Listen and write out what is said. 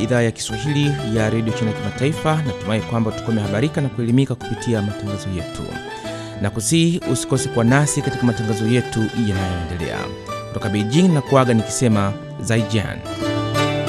idhaa ya Kiswahili ya Radio China Kimataifa. Natumai kwamba tuko umehabarika na kuelimika kupitia matangazo yetu. Na kusihi usikose kwa nasi katika matangazo yetu yanayoendelea. Kutoka Beijing na kuaga nikisema Zaijian.